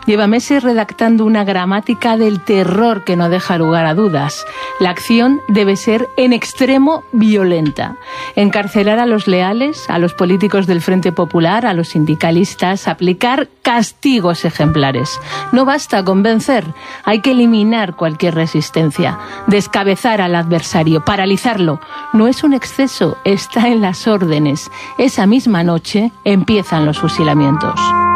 Lleva meses redactando una gramática del terror que no deja lugar a dudas. La acción debe ser en extremo violenta. Encarcelar a los leales, a los políticos del Frente Popular, a los sindicalistas, aplicar castigos ejemplares. No basta con vencer, hay que eliminar cualquier resistencia, descabezar al adversario, paralizarlo. No es un exceso, está en las órdenes. Esa misma noche empiezan los fusilamientos.